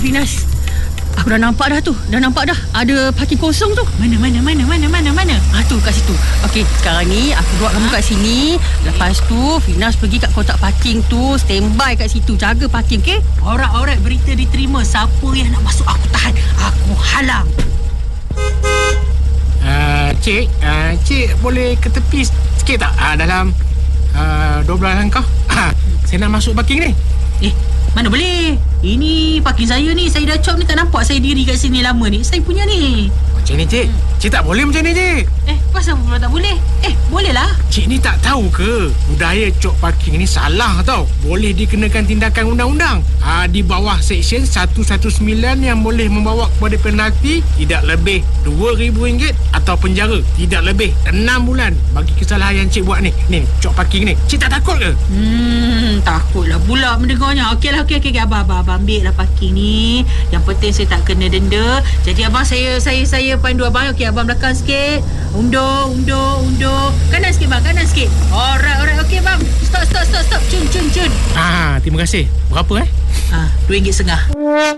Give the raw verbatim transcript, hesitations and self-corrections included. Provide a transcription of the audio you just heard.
Finas, aku dah nampak dah tu. Dah nampak dah ada parking kosong tu. Mana, mana, mana, mana, mana, mana? Ah tu, kat situ. Okey, sekarang ni aku buat kamu kat sini. Lepas tu Finas pergi kat kotak parking tu, standby kat situ, jaga parking, okey? Alright, alright. Berita diterima. Siapa yang nak masuk aku tahan. Aku halang. Uh, cik, uh, cik boleh ke tepi sikit tak? Uh, dalam uh, dua belas langkah. Uh, saya nak masuk parking ni. Eh, mana boleh? Ini parking saya ni. Saya dah cop ni, tak nampak saya diri kat sini lama ni. Saya punya ni. Macam ni, cik. Cik tak boleh macam ni, cik. Eh, pasal pula tak boleh? Eh, boleh lah. Cik ni tak tahu ke? Budaya cop parking ni salah tau. Boleh dikenakan tindakan undang-undang. Ha, di bawah Seksyen seratus sembilan belas yang boleh membawa kepada penalti tidak lebih dua ribu ringgit atau penjara tidak lebih enam bulan bagi kesalahan yang cik buat ni. Ni, cop parking ni. Cik tak takut ke? Hmm, takutlah pula mendengarnya. Okeylah, okey, okey. Okay. Abang, abang, abang ambil lah parking ni. Yang penting saya tak kena denda. Jadi abang, saya saya saya pandu abang. Okey, abang belakang sikit. Undur, undur, undur. Kanan sikit bang, kanan sikit. Alright, alright. Okey bang. Stop, stop, stop, stop. Cun, cun, cun. Ah, terima kasih. Berapa eh? Ah, dua ringgit setengah.